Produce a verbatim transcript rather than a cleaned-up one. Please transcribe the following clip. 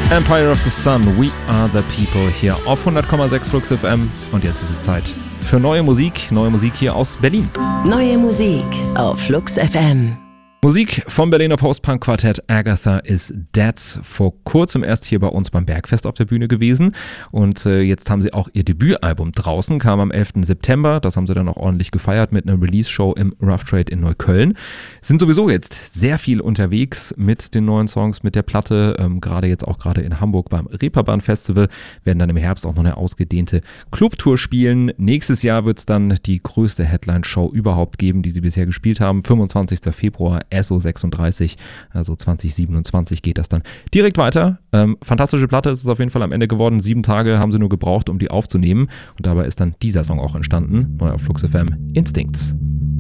Empire of the Sun, We Are the People hier auf hundert Komma sechs Flux F M. Und jetzt ist es Zeit für neue Musik, neue Musik hier aus Berlin. Neue Musik auf Flux F M. Musik vom Berliner Post-Punk-Quartett Agatha is Dead. Vor kurzem erst hier bei uns beim Bergfest auf der Bühne gewesen. Und äh, jetzt haben sie auch ihr Debütalbum draußen, kam am elften September. Das haben sie dann auch ordentlich gefeiert mit einer Release-Show im Rough Trade in Neukölln. Sind sowieso jetzt sehr viel unterwegs mit den neuen Songs, mit der Platte. Ähm, gerade jetzt auch gerade in Hamburg beim Reeperbahn Festival. Werden dann im Herbst auch noch eine ausgedehnte Clubtour spielen. Nächstes Jahr wird es dann die größte Headline-Show überhaupt geben, die sie bisher gespielt haben. fünfundzwanzigsten Februar. S O sechsunddreißig, also zwanzig siebenundzwanzig geht das dann direkt weiter. Ähm, fantastische Platte ist es auf jeden Fall am Ende geworden. Sieben Tage haben sie nur gebraucht, um die aufzunehmen. Und dabei ist dann dieser Song auch entstanden. Neu auf Flux F M, Instincts.